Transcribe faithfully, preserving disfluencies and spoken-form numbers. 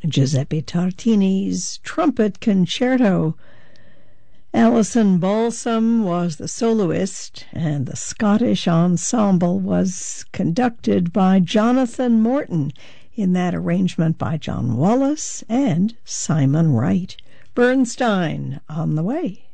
Giuseppe Tartini's Trumpet Concerto. Alison Balsam was the soloist, and the Scottish ensemble was conducted by Jonathan Morton in that arrangement by John Wallis and Simon Wright. Bernstein on the way.